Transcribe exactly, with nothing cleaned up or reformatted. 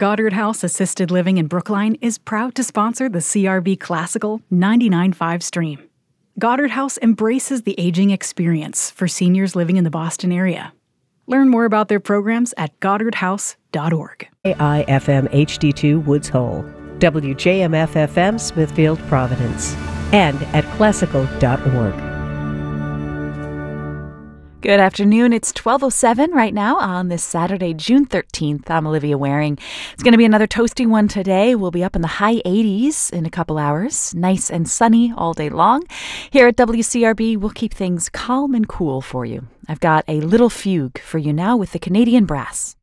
Goddard House Assisted Living in Brookline is proud to sponsor the C R B Classical ninety-nine point five stream. Goddard House embraces the aging experience for seniors living in the Boston area. Learn more about their programs at goddard house dot org. A I F M H D two Woods Hole, W J M F F M Smithfield, Providence, and at classical dot org. Good afternoon. It's twelve oh seven right now on this Saturday, June thirteenth. I'm Olivia Waring. It's going to be another toasty one today. We'll be up in the high eighties in a couple hours. Nice and sunny all day long. Here at W C R B, we'll keep things calm and cool for you. I've got a little fugue for you now with the Canadian Brass.